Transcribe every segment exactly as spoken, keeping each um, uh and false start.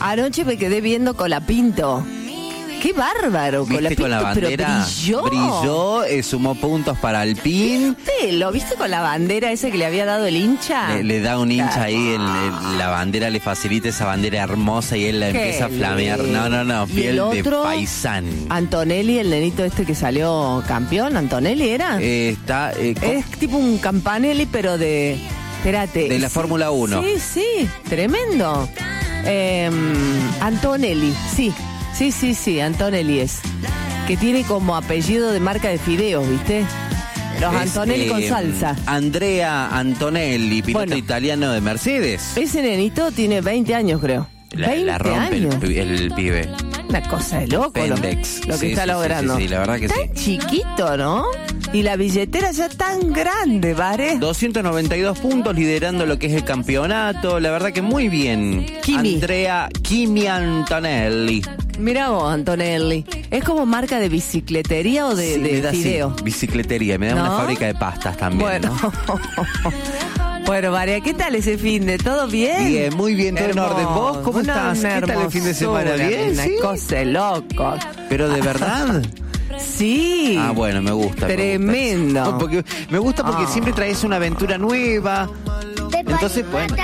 Anoche me quedé viendo Colapinto. ¡Qué bárbaro! ¿Viste con la bandera? Brilló. Brilló, eh, sumó puntos para Alpín. ¿Viste? ¿Lo viste con la bandera esa que le había dado el hincha? Le, le da un hincha Claro. ahí, el, el, la bandera le facilita esa bandera hermosa y él la Qué empieza a flamear. No, no, no, ¿Y piel el de otro? paisán. Antonelli, el nenito este que salió campeón, ¿Antonelli era? Eh, está eh, con- Es tipo un Campanelli, pero de... Espérate. de la Sí, Fórmula uno. Sí, sí, tremendo. Eh, Antonelli, sí. Sí, sí, sí, Antonelli es. Que tiene como apellido de marca de fideos, ¿viste? Los Es, Antonelli con eh, salsa. Andrea Antonelli, piloto Bueno. italiano de Mercedes. Ese nenito tiene veinte años, creo. La, veinte la rompe el, años. pi- el pibe. Una cosa de loco lo, Pendex. lo que Sí, está sí, sí, logrando. sí, sí, la verdad que tan sí. chiquito, ¿no? Y la billetera ya tan grande, ¿vale? doscientos noventa y dos puntos liderando lo que es el campeonato. La verdad que muy bien. Kimi. Andrea Kimi Antonelli. Mira vos, Antonelli. ¿Es como marca de bicicletería o de, Sí, me de da, sí, fideo? bicicletería. Me da ¿No? una fábrica de pastas también. Bueno. ¿no? Bueno, María, ¿qué tal ese fin de? ¿Todo bien? Bien, muy bien, todo en orden. ¿Vos cómo Una- estás? una ¿Qué tal el fin de semana? hermosura, ¿Bien? Una ¿Sí? cosa de loco. Pero de verdad. Sí. Ah, bueno, me gusta. me Tremendo. gusta. No, porque, me gusta porque Ah. siempre traes una aventura nueva. Entonces, bueno,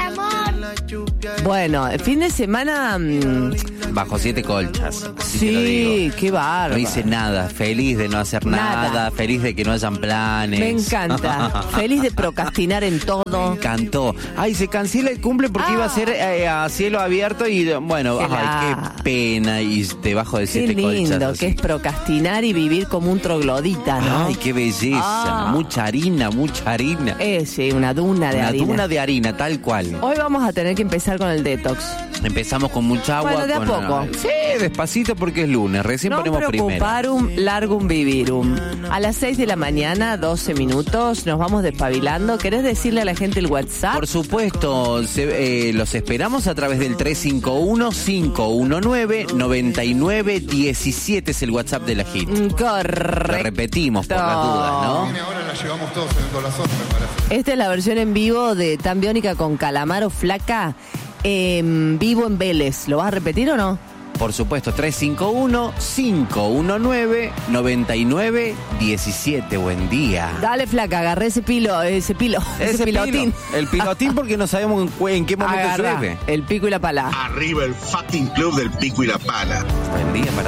Bueno, el fin de semana... mm, bajo siete colchas. así te lo sí, digo. qué bárbaro. No hice nada, feliz de no hacer nada, Nada. feliz de que no hayan planes. Me encanta. Feliz de procrastinar en Me todo. encantó. Ay, se cancela el cumple porque Ah. iba a ser eh, a cielo abierto y bueno, Qué ay, la- qué pena y debajo de Qué siete lindo colchas. que así. es procrastinar y vivir como un troglodita, ¿no? Ay, qué belleza. Ah. Mucha harina, mucha harina. Eh, sí, una duna de Una harina. duna de harina, tal cual. Hoy vamos a tener que empezar con el detox. Empezamos con mucha agua. Bueno, de a con- poco. Sí, despacito porque es lunes. Recién No ponemos primero. preocuparum, largum vivirum. A las seis de la mañana, doce minutos, nos vamos despabilando. ¿Querés decirle a la gente el WhatsApp? Por supuesto, se- eh, los esperamos a través del tres cinco uno, cinco uno nueve, nueve nueve uno siete, es el WhatsApp de la Hit. Mm, Lo Correcto. repetimos por las dudas, ¿no? Ahora la llevamos todos en el corazón, me parece. Esta es la versión en vivo de Tan Biónica con Calamaro Flaca, en vivo en Vélez. ¿Lo vas a repetir o no? Por supuesto, tres cinco uno, cinco uno nueve, nueve nueve uno siete. Buen día. Dale, Flaca, agarré ese pilo, ese pilo, ese, Ese pilotín. pilo, el pilotín porque no sabemos en, cu- en qué momento Agarra llueve. el pico y la pala. Arriba el fucking club del pico y la pala. Buen día para